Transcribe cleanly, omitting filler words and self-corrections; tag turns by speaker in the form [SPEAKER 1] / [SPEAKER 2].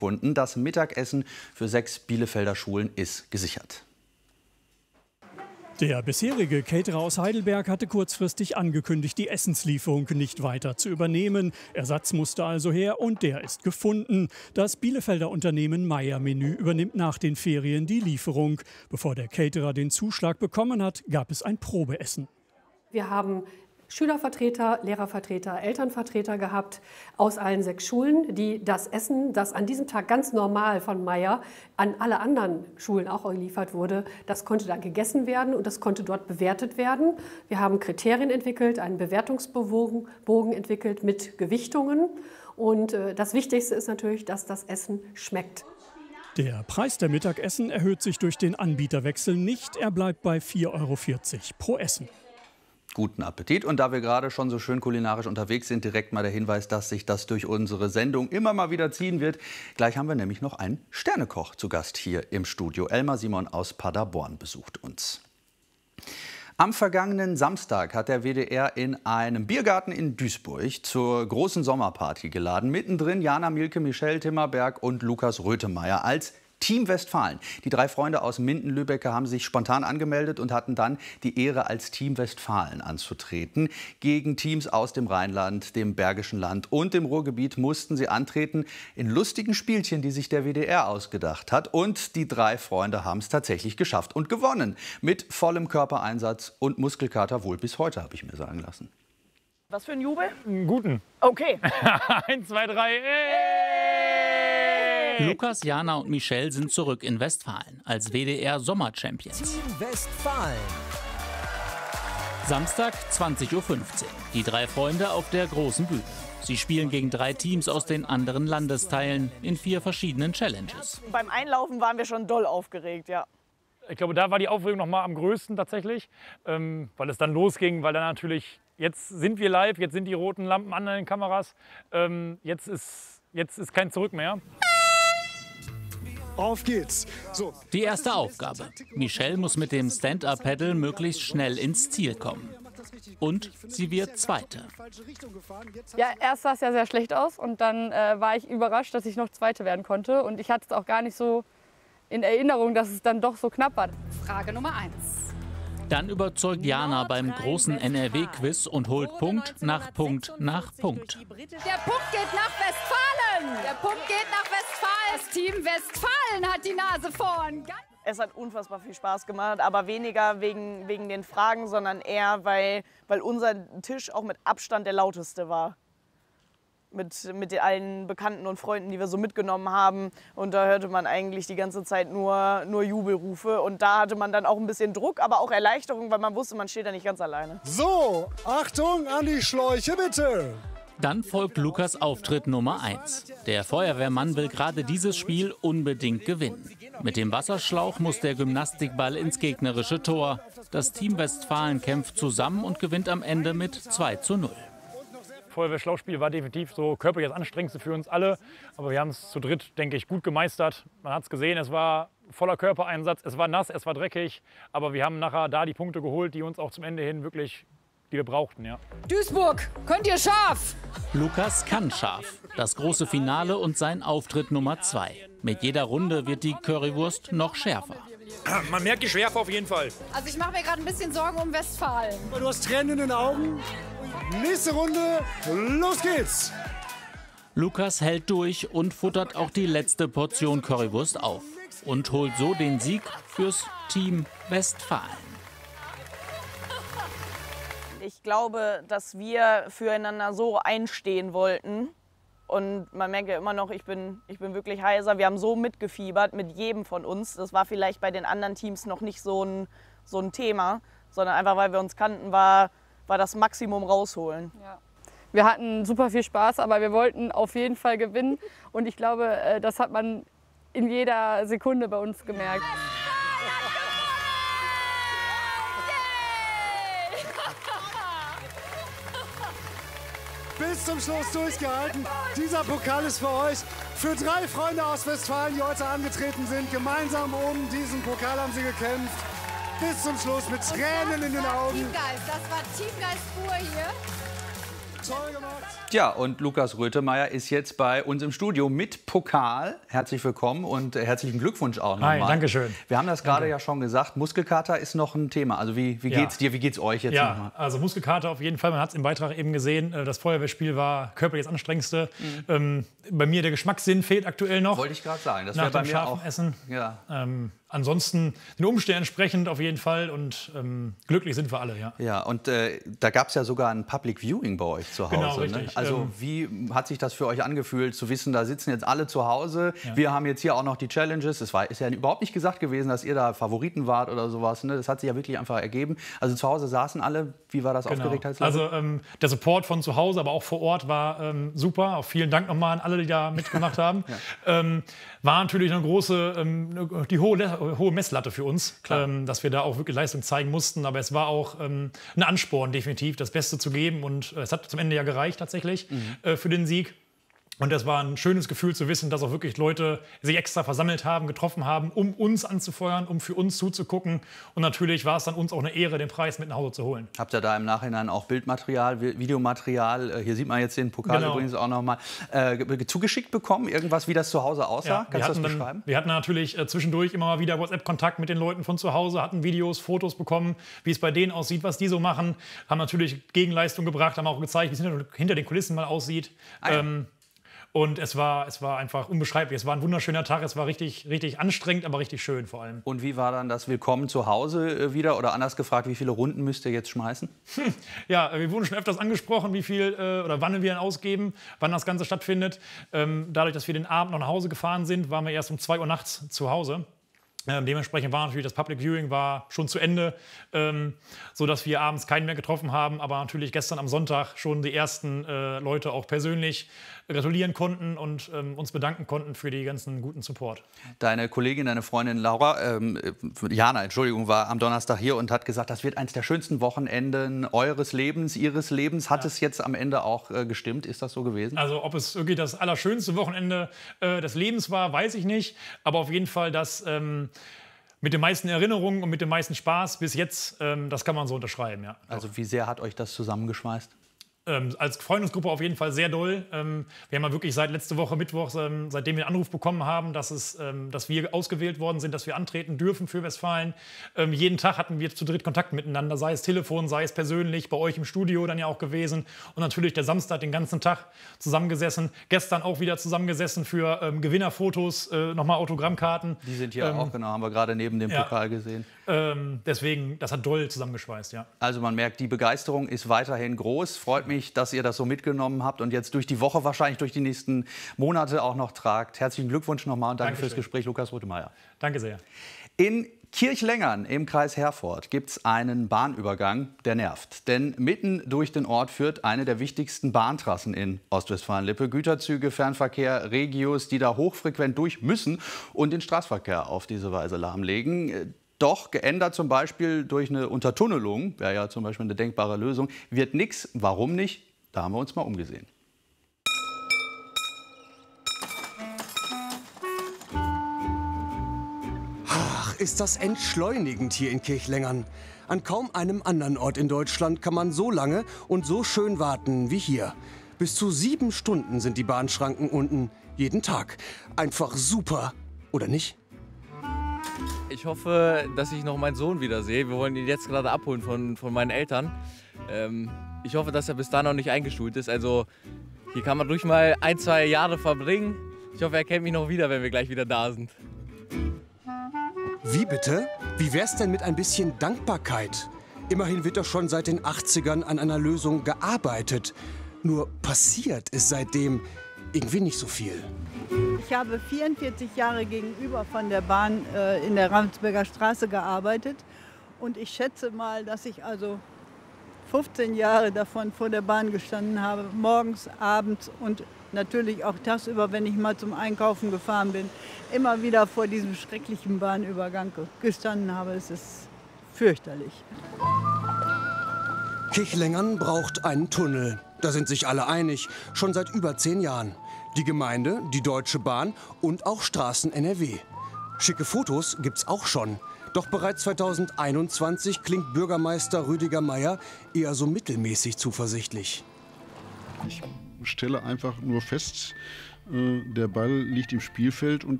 [SPEAKER 1] Das Mittagessen für 6 Bielefelder Schulen ist gesichert.
[SPEAKER 2] Der bisherige Caterer aus Heidelberg hatte kurzfristig angekündigt, die Essenslieferung nicht weiter zu übernehmen. Ersatz musste also her und der ist gefunden. Das Bielefelder Unternehmen Meier Menü übernimmt nach den Ferien die Lieferung. Bevor der Caterer den Zuschlag bekommen hat, gab es ein Probeessen.
[SPEAKER 3] Wir haben Schülervertreter, Lehrervertreter, Elternvertreter gehabt aus allen 6 Schulen, die das Essen, das an diesem Tag ganz normal von Meier an alle anderen Schulen auch geliefert wurde, das konnte dann gegessen werden und das konnte dort bewertet werden. Wir haben Kriterien entwickelt, einen Bewertungsbogen entwickelt mit Gewichtungen. Und das Wichtigste ist natürlich, dass das Essen schmeckt.
[SPEAKER 2] Der Preis der Mittagessen erhöht sich durch den Anbieterwechsel nicht. Er bleibt bei 4,40 € pro Essen.
[SPEAKER 1] Guten Appetit. Und da wir gerade schon so schön kulinarisch unterwegs sind, direkt mal der Hinweis, dass sich das durch unsere Sendung immer mal wieder ziehen wird. Gleich haben wir nämlich noch einen Sternekoch zu Gast hier im Studio. Elmar Simon aus Paderborn besucht uns. Am vergangenen Samstag hat der WDR in einem Biergarten in Duisburg zur großen Sommerparty geladen. Mittendrin Jana Mielke, Michelle Timmerberg und Lukas Röthemeyer als Team Westfalen. Die 3 Freunde aus Minden-Lübbecke haben sich spontan angemeldet und hatten dann die Ehre, als Team Westfalen anzutreten. Gegen Teams aus dem Rheinland, dem Bergischen Land und dem Ruhrgebiet mussten sie antreten in lustigen Spielchen, die sich der WDR ausgedacht hat. Und die 3 Freunde haben es tatsächlich geschafft und gewonnen. Mit vollem Körpereinsatz und Muskelkater wohl bis heute, habe ich mir sagen lassen.
[SPEAKER 4] Was für ein Jubel?
[SPEAKER 5] Einen guten.
[SPEAKER 4] Okay.
[SPEAKER 5] 1, 2, 3.
[SPEAKER 6] Lukas, Jana und Michelle sind zurück in Westfalen als WDR-Sommer-Champions.
[SPEAKER 7] Team Westfalen.
[SPEAKER 6] Samstag, 20:15 Uhr. Die 3 Freunde auf der großen Bühne. Sie spielen gegen 3 Teams aus den anderen Landesteilen in 4 verschiedenen Challenges.
[SPEAKER 4] Beim Einlaufen waren wir schon doll aufgeregt, ja.
[SPEAKER 5] Ich glaube, da war die Aufregung noch mal am größten tatsächlich, weil es dann losging, weil dann natürlich, jetzt sind wir live, jetzt sind die roten Lampen an den Kameras, jetzt ist kein Zurück mehr.
[SPEAKER 8] Auf geht's. So.
[SPEAKER 6] Die erste Aufgabe. Michelle muss mit dem Stand-Up-Paddle möglichst schnell ins Ziel kommen. Und sie wird Zweite.
[SPEAKER 9] Ja, erst sah es ja sehr schlecht aus und dann war ich überrascht, dass ich noch Zweite werden konnte. Und ich hatte es auch gar nicht so in Erinnerung, dass es dann doch so knapp war.
[SPEAKER 10] Frage Nummer 1.
[SPEAKER 6] Dann überzeugt Jana beim großen NRW-Quiz und holt Punkt nach Punkt nach Punkt.
[SPEAKER 10] Der Punkt geht nach Westfalen! Der Punkt geht nach Westfalen! Das Team Westfalen hat die Nase vorn!
[SPEAKER 4] Es hat unfassbar viel Spaß gemacht, aber weniger wegen den Fragen, sondern eher, weil unser Tisch auch mit Abstand der lauteste war. Mit allen Bekannten und Freunden, die wir so mitgenommen haben. Und da hörte man eigentlich die ganze Zeit nur Jubelrufe. Und da hatte man dann auch ein bisschen Druck, aber auch Erleichterung, weil man wusste, man steht da nicht ganz alleine.
[SPEAKER 8] So, Achtung an die Schläuche, bitte.
[SPEAKER 6] Dann folgt Lukas Auftritt Nummer 1. Der Feuerwehrmann will gerade dieses Spiel unbedingt gewinnen. Mit dem Wasserschlauch muss der Gymnastikball ins gegnerische Tor. Das Team Westfalen kämpft zusammen und gewinnt am Ende mit 2:0.
[SPEAKER 5] Feuerwehrschlauchspiel war definitiv so körperlich das Anstrengendste für uns alle. Aber wir haben es zu dritt, denke ich, gut gemeistert. Man hat es gesehen, es war voller Körpereinsatz, es war nass, es war dreckig. Aber wir haben nachher da die Punkte geholt, die uns auch zum Ende hin wirklich, die wir brauchten. Ja.
[SPEAKER 10] Duisburg, könnt ihr scharf?
[SPEAKER 6] Lukas kann scharf. Das große Finale und sein Auftritt Nummer 2. Mit jeder Runde wird die Currywurst noch schärfer.
[SPEAKER 5] Man merkt die Schärfe auf jeden Fall.
[SPEAKER 10] Also ich mache mir gerade ein bisschen Sorgen um Westfalen.
[SPEAKER 8] Du hast Tränen in den Augen. Nächste Runde, los geht's!
[SPEAKER 6] Lukas hält durch und futtert auch die letzte Portion Currywurst auf. Und holt so den Sieg fürs Team Westfalen.
[SPEAKER 4] Ich glaube, dass wir füreinander so einstehen wollten. Und man merkt ja immer noch, ich bin wirklich heiser. Wir haben so mitgefiebert mit jedem von uns. Das war vielleicht bei den anderen Teams noch nicht so ein Thema, sondern einfach, weil wir uns kannten, war das Maximum rausholen.
[SPEAKER 9] Ja. Wir hatten super viel Spaß, aber wir wollten auf jeden Fall gewinnen. Und ich glaube, das hat man in jeder Sekunde bei uns gemerkt.
[SPEAKER 8] Bis zum Schluss durchgehalten. Dieser Pokal ist für euch. Für 3 Freunde aus Westfalen, die heute angetreten sind. Gemeinsam um diesen Pokal haben sie gekämpft. Bis zum Schluss mit Tränen in den Augen.
[SPEAKER 10] Teamgeist, das war Teamgeist pur hier.
[SPEAKER 8] Toll gemacht.
[SPEAKER 1] Ja, und Lukas Röthemeyer ist jetzt bei uns im Studio mit Pokal. Herzlich willkommen und herzlichen Glückwunsch auch nochmal.
[SPEAKER 5] Hi, danke schön.
[SPEAKER 1] Wir haben das gerade ja schon gesagt, Muskelkater ist noch ein Thema. Also wie geht's dir, wie geht's euch jetzt nochmal?
[SPEAKER 5] Also Muskelkater auf jeden Fall. Man hat es im Beitrag eben gesehen. Das Feuerwehrspiel war körperlich das anstrengendste. Bei mir der Geschmackssinn fehlt aktuell noch.
[SPEAKER 1] Wollte ich gerade sagen. Das
[SPEAKER 5] wäre
[SPEAKER 1] bei mir auch.
[SPEAKER 5] Essen.
[SPEAKER 1] Ja.
[SPEAKER 5] Ansonsten den Umständen entsprechend auf jeden Fall und glücklich sind wir alle, ja.
[SPEAKER 1] Ja, und da gab es ja sogar ein Public Viewing bei euch zu Hause.
[SPEAKER 5] Genau,
[SPEAKER 1] ne?
[SPEAKER 5] richtig.
[SPEAKER 1] Also wie hat sich das für euch angefühlt, zu wissen, da sitzen jetzt alle zu Hause, wir haben jetzt hier auch noch die Challenges. Es ist ja überhaupt nicht gesagt gewesen, dass ihr da Favoriten wart oder sowas. Ne? Das hat sich ja wirklich einfach ergeben. Also zu Hause saßen alle. Wie war das Aufgeregtheitslevel?
[SPEAKER 5] Also der Support von zu Hause, aber auch vor Ort war super. Auch vielen Dank nochmal an alle, die da mitgemacht haben. War natürlich eine große, die hohe Messlatte für uns, dass wir da auch wirklich Leistung zeigen mussten. Aber es war auch ein Ansporn, definitiv das Beste zu geben. Und es hat zum Ende ja gereicht tatsächlich für den Sieg. Und das war ein schönes Gefühl zu wissen, dass auch wirklich Leute sich extra versammelt haben, getroffen haben, um uns anzufeuern, um für uns zuzugucken. Und natürlich war es dann uns auch eine Ehre, den Preis mit nach Hause zu holen.
[SPEAKER 1] Habt ihr da im Nachhinein auch Bildmaterial, Videomaterial, hier sieht man jetzt den Pokal übrigens auch noch mal, zugeschickt bekommen? Irgendwas, wie das zu Hause aussah?
[SPEAKER 5] Ja,
[SPEAKER 1] Kannst du das beschreiben?
[SPEAKER 5] Wir hatten natürlich zwischendurch immer mal wieder WhatsApp-Kontakt mit den Leuten von zu Hause, hatten Videos, Fotos bekommen, wie es bei denen aussieht, was die so machen. Haben natürlich Gegenleistung gebracht, haben auch gezeigt, wie es hinter den Kulissen mal aussieht. Und es war einfach unbeschreiblich. Es war ein wunderschöner Tag. Es war richtig, richtig anstrengend, aber richtig schön vor allem.
[SPEAKER 1] Und wie war dann das Willkommen zu Hause wieder? Oder anders gefragt, wie viele Runden müsst ihr jetzt schmeißen?
[SPEAKER 5] Ja, wir wurden schon öfters angesprochen, wie viel oder wann wir ausgeben, wann das Ganze stattfindet. Dadurch, dass wir den Abend noch nach Hause gefahren sind, waren wir erst um 2 Uhr nachts zu Hause. Dementsprechend war natürlich das Public Viewing war schon zu Ende, sodass wir abends keinen mehr getroffen haben. Aber natürlich gestern am Sonntag schon die ersten Leute auch persönlich gratulieren konnten und uns bedanken konnten für die ganzen guten Support.
[SPEAKER 1] Deine Kollegin, deine Freundin Laura, Jana, Entschuldigung, war am Donnerstag hier und hat gesagt, das wird eines der schönsten Wochenenden eures Lebens, ihres Lebens. Hat es jetzt am Ende auch gestimmt? Ist das so gewesen?
[SPEAKER 5] Also ob es wirklich das allerschönste Wochenende des Lebens war, weiß ich nicht. Aber auf jeden Fall das mit den meisten Erinnerungen und mit dem meisten Spaß bis jetzt, das kann man so unterschreiben, ja.
[SPEAKER 1] Also wie sehr hat euch das zusammengeschweißt?
[SPEAKER 5] Als Freundesgruppe auf jeden Fall sehr doll. Wir haben ja wirklich seit letzte Woche Mittwoch, seitdem wir einen Anruf bekommen haben, dass wir ausgewählt worden sind, dass wir antreten dürfen für Westfalen. Jeden Tag hatten wir zu dritt Kontakt miteinander, sei es Telefon, sei es persönlich, bei euch im Studio dann ja auch gewesen. Und natürlich der Samstag den ganzen Tag zusammengesessen. Gestern auch wieder zusammengesessen für Gewinnerfotos, nochmal Autogrammkarten.
[SPEAKER 1] Die sind hier auch, genau, haben wir gerade neben dem Pokal gesehen.
[SPEAKER 5] Deswegen, das hat doll zusammengeschweißt, ja.
[SPEAKER 1] Also man merkt, die Begeisterung ist weiterhin groß. Freut mich, dass ihr das so mitgenommen habt und jetzt durch die Woche, wahrscheinlich durch die nächsten Monate auch noch tragt. Herzlichen Glückwunsch nochmal und danke fürs Gespräch, Lukas Röthemeyer.
[SPEAKER 5] Danke sehr.
[SPEAKER 1] In Kirchlengern im Kreis Herford gibt es einen Bahnübergang, der nervt. Denn mitten durch den Ort führt eine der wichtigsten Bahntrassen in Ostwestfalen-Lippe. Güterzüge, Fernverkehr, Regios, die da hochfrequent durch müssen und den Straßenverkehr auf diese Weise lahmlegen. Doch geändert zum Beispiel durch eine Untertunnelung, wäre ja zum Beispiel eine denkbare Lösung, wird nichts. Warum nicht? Da haben wir uns mal umgesehen.
[SPEAKER 7] Ach, ist das entschleunigend hier in Kirchlengern. An kaum einem anderen Ort in Deutschland kann man so lange und so schön warten wie hier. Bis zu 7 Stunden sind die Bahnschranken unten, jeden Tag. Einfach super, oder nicht?
[SPEAKER 11] Ich hoffe, dass ich noch meinen Sohn wiedersehe. Wir wollen ihn jetzt gerade abholen von meinen Eltern. Ich hoffe, dass er bis dahin noch nicht eingeschult ist. Also hier kann man ruhig mal 1, 2 Jahre verbringen. Ich hoffe, er kennt mich noch wieder, wenn wir gleich wieder da sind.
[SPEAKER 7] Wie bitte? Wie wär's denn mit ein bisschen Dankbarkeit? Immerhin wird doch schon seit den 80ern an einer Lösung gearbeitet. Nur passiert ist seitdem irgendwie nicht so viel.
[SPEAKER 12] Ich habe 44 Jahre gegenüber von der Bahn in der Ravensberger Straße gearbeitet. Und ich schätze mal, dass ich also 15 Jahre davon vor der Bahn gestanden habe. Morgens, abends und natürlich auch tagsüber, wenn ich mal zum Einkaufen gefahren bin. Immer wieder vor diesem schrecklichen Bahnübergang gestanden habe. Es ist fürchterlich.
[SPEAKER 7] Kirchlengern braucht einen Tunnel. Da sind sich alle einig, schon seit über 10 Jahren. Die Gemeinde, die Deutsche Bahn und auch Straßen NRW. Schicke Fotos gibt's auch schon. Doch bereits 2021 klingt Bürgermeister Rüdiger Meier eher so mittelmäßig zuversichtlich.
[SPEAKER 13] Ich stelle einfach nur fest, der Ball liegt im Spielfeld und